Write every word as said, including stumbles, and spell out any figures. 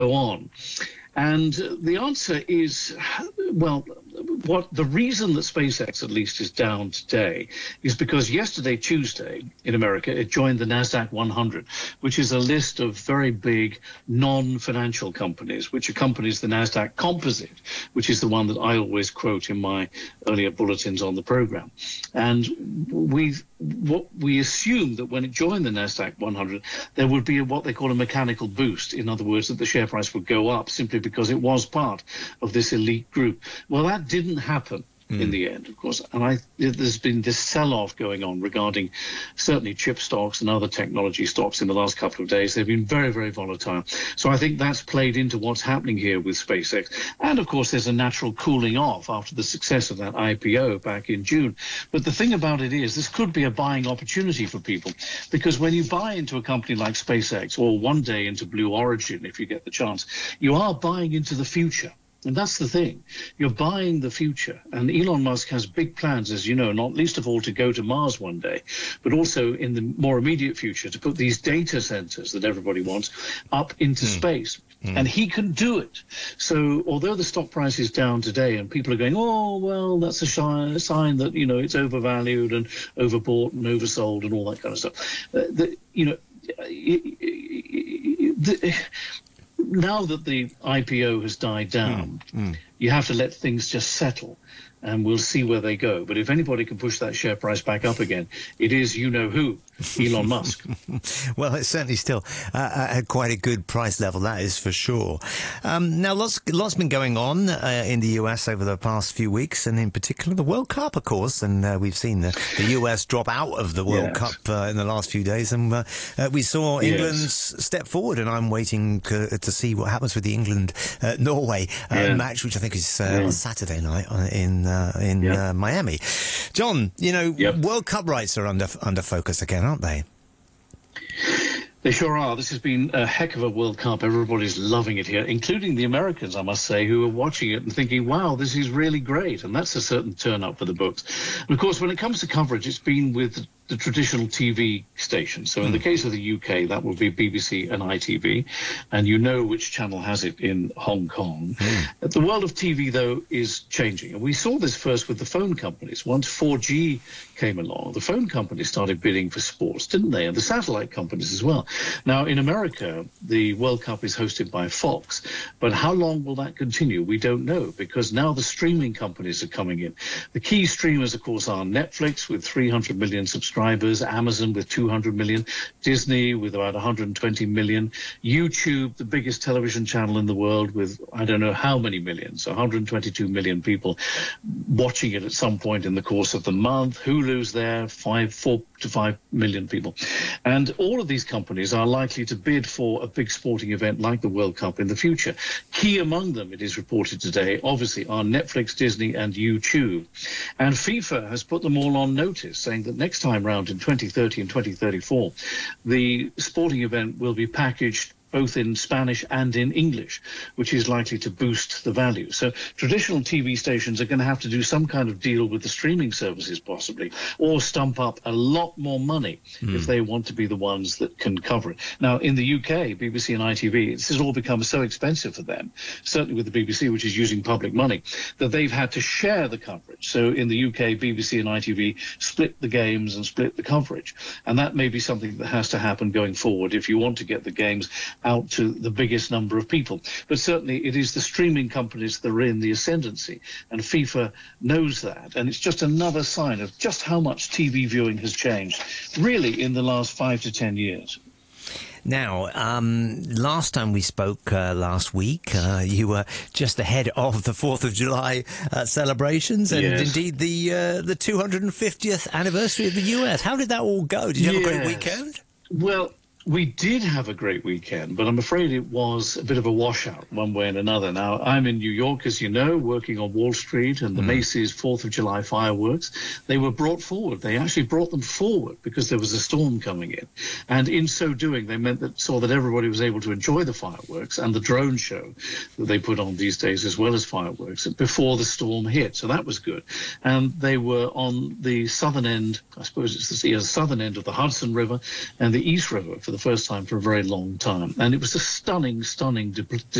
on? And the answer is, well, what the reason that SpaceX, at least, is down today is because yesterday, Tuesday, in America, it joined the NASDAQ one hundred, which is a list of very big non-financial companies, which accompanies the NASDAQ Composite, which is the one that I always quote in my earlier bulletins on the program. And we what we assumed that when it joined the NASDAQ one hundred, there would be what they call a mechanical boost. In other words, that the share price would go up simply because it was part of this elite group. Well, that didn't happen in the end, of course. And I, there's been this sell-off going on regarding certainly chip stocks and other technology stocks in the last couple of days. They've been very, very volatile. So I think that's played into what's happening here with SpaceX. And, of course, there's a natural cooling off after the success of that I P O back in June. But the thing about it is this could be a buying opportunity for people, because when you buy into a company like SpaceX, or one day into Blue Origin, if you get the chance, you are buying into the future. And that's the thing. You're buying the future. And Elon Musk has big plans, as you know, not least of all to go to Mars one day, but also in the more immediate future to put these data centers that everybody wants up into mm. space. Mm. And he can do it. So although the stock price is down today and people are going, oh, well, that's a sign that, you know, it's overvalued and overbought and oversold and all that kind of stuff. Uh, the, you know, the, now that the I P O has died down, mm, mm. you have to let things just settle, and we'll see where they go. But if anybody can push that share price back up again, it is you-know-who, Elon Musk. Well, it's certainly still uh, at quite a good price level, that is for sure. Um, now, lots lots been going on uh, in the U S over the past few weeks, and in particular the World Cup, of course. And uh, we've seen the, the U S drop out of the World yes. Cup uh, in the last few days. And uh, uh, we saw England's yes. step forward, and I'm waiting to, to see what happens with the England-Norway uh, uh, yeah. match, which I think is uh, yeah. on Saturday night in uh, in yeah. uh, Miami. John, you know, yep. World Cup rights are under under focus again, aren't they? They sure are. This has been a heck of a World Cup. Everybody's loving it here, including the Americans, I must say, who are watching it and thinking, wow, this is really great. And that's a certain turn up for the books. And of course, when it comes to coverage, it's been with the traditional T V stations. So in mm. the case of the U K, that will be B B C and I T V. And you know which channel has it in Hong Kong. Mm. The world of T V, though, is changing. And we saw this first with the phone companies. Once four G came along, the phone companies started bidding for sports, didn't they? And the satellite companies as well. Now, in America, the World Cup is hosted by Fox. But how long will that continue? We don't know, because now the streaming companies are coming in. The key streamers, of course, are Netflix with three hundred million subscribers, Amazon with two hundred million, Disney with about one hundred twenty million, YouTube, the biggest television channel in the world, with I don't know how many millions, one hundred twenty-two million people watching it at some point in the course of the month. Hulu's there, five, four to five million people. And all of these companies are likely to bid for a big sporting event like the World Cup in the future. Key among them, it is reported today, obviously, are Netflix, Disney, and YouTube. And FIFA has put them all on notice, saying that next time round in twenty thirty and twenty thirty-four, the sporting event will be packaged both in Spanish and in English, which is likely to boost the value. So traditional T V stations are going to have to do some kind of deal with the streaming services possibly, or stump up a lot more money mm. if they want to be the ones that can cover it. Now, in the U K, B B C and I T V, this has all become so expensive for them, certainly with the B B C, which is using public money, that they've had to share the coverage. So in the U K, B B C and I T V split the games and split the coverage. And that may be something that has to happen going forward if you want to get the games out to the biggest number of people. But certainly it is the streaming companies that are in the ascendancy, and FIFA knows that. And it's just another sign of just how much T V viewing has changed, really, in the last five to ten years. Now, um, last time we spoke uh, last week, uh, you were just ahead of the fourth of July uh, celebrations, and yes. indeed the uh, the two hundred fiftieth anniversary of the U S. How did that all go? Did you yes. have a great weekend? Well, we did have a great weekend, but I'm afraid it was a bit of a washout one way and another. Now, I'm in New York, as you know, working on Wall Street, and the mm. Macy's fourth of July fireworks, they were brought forward. They actually brought them forward because there was a storm coming in. And in so doing, they meant that saw that everybody was able to enjoy the fireworks and the drone show that they put on these days, as well as fireworks, before the storm hit. So that was good. And they were on the southern end, I suppose it's the, yeah, southern end of the Hudson River and the East River for for the first time for a very long time. And it was a stunning, stunning di-